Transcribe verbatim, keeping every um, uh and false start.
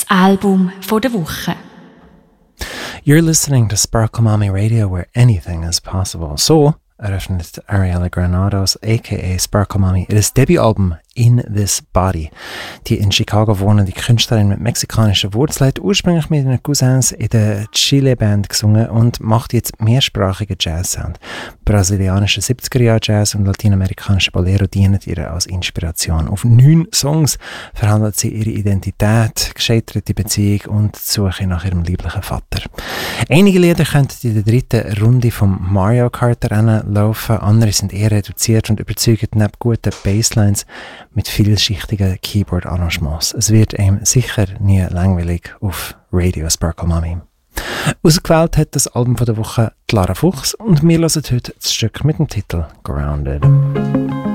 Das Album von der Woche. You're listening to Sparkle Mommy Radio, where anything is possible. So eröffnet Ariella Granados, aka Sparkle Mommy, ihr Debütalbum In This Body. Die in Chicago wohnende Künstlerin mit mexikanischen Wurzeln hat ursprünglich mit ihren Cousins in der Chile-Band gesungen und macht jetzt mehrsprachigen Jazz-Sound. Brasilianische siebziger-Jahr-Jazz und lateinamerikanische Bolero dienen ihr als Inspiration. Auf neun Songs verhandelt sie ihre Identität, gescheiterte Beziehung und die Suche nach ihrem lieblichen Vater. Einige Lieder könnten in der dritten Runde vom Mario Kart Rennen laufen, andere sind eher reduziert und überzeugend neben guten Basslines mit vielschichtigen Keyboard-Arrangements. Es wird einem sicher nie langweilig auf Radio Sparkle Mommy. Ausgewählt hat das Album von der Woche Clara Fuchs und wir hören heute das Stück mit dem Titel Grounded.